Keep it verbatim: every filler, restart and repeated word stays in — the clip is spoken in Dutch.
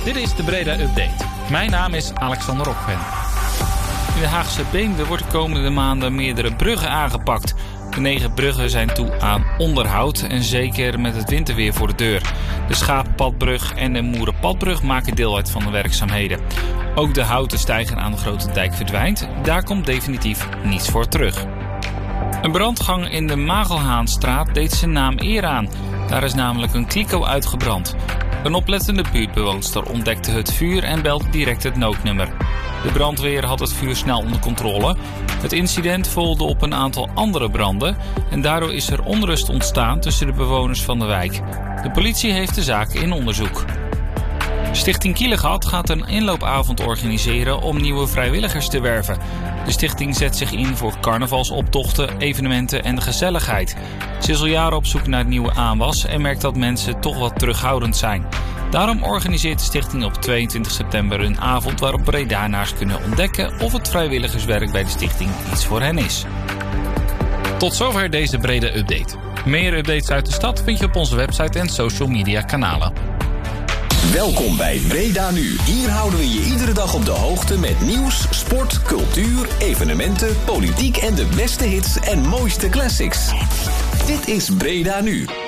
Dit is de Breda Update. Mijn naam is Alexander Rokven. In de Haagse Beemde wordt de komende maanden meerdere bruggen aangepakt. De negen bruggen zijn toe aan onderhoud en zeker met het winterweer voor de deur. De Schaappadbrug en de Moerenpadbrug maken deel uit van de werkzaamheden. Ook de houten steiger aan de Grote Dijk verdwijnt. Daar komt definitief niets voor terug. Een brandgang in de Magelhaanstraat deed zijn naam eer aan. Daar is namelijk een kliko uitgebrand. Een oplettende buurtbewoonster ontdekte het vuur en belde direct het noodnummer. De brandweer had het vuur snel onder controle. Het incident volgde op een aantal andere branden en daardoor is er onrust ontstaan tussen de bewoners van de wijk. De politie heeft de zaak in onderzoek. Stichting Kielegat gaat een inloopavond organiseren om nieuwe vrijwilligers te werven. De stichting zet zich in voor carnavalsoptochten, evenementen en gezelligheid. Ze is al jaren op zoek naar nieuwe aanwas en merkt dat mensen toch wat terughoudend zijn. Daarom organiseert de stichting op tweeëntwintig september een avond waarop Bredanaars kunnen ontdekken of het vrijwilligerswerk bij de stichting iets voor hen is. Tot zover deze Breda Update. Meer updates uit de stad vind je op onze website en social media kanalen. Welkom bij Breda Nu. Hier houden we je iedere dag op de hoogte met nieuws, sport, cultuur, evenementen, politiek en de beste hits en mooiste classics. Dit is Breda Nu.